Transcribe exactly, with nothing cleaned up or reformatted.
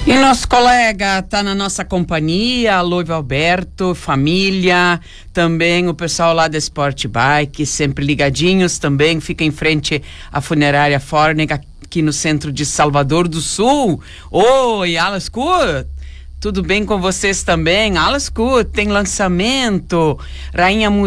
E nosso colega está na nossa companhia, Loivo Alberto, família, também o pessoal lá da Sport Bike, sempre ligadinhos também, fica em frente à funerária Fornega, aqui no centro de Salvador do Sul. Oi, alles gut? Tudo bem com vocês também? Alles gut, tem lançamento, Rainha